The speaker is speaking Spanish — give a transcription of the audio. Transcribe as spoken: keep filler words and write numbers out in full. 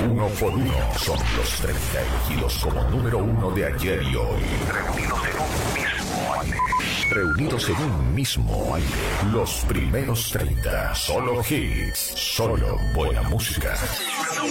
Uno por uno son los treinta elegidos como número uno de ayer y hoy. Reunidos en un mismo aire. Los primeros treinta. Solo hits. Solo buena música.